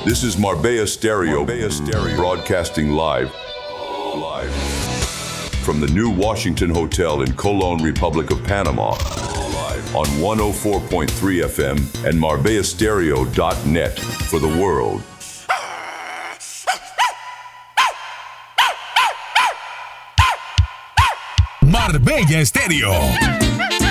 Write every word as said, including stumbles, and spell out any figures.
This is Marbella Stereo, Marbella Stereo, broadcasting live, live from the new Washington Hotel in Colón, Republic of Panama, live on one oh four point three F M and marbella stereo dot net for the world. Marbella Stereo.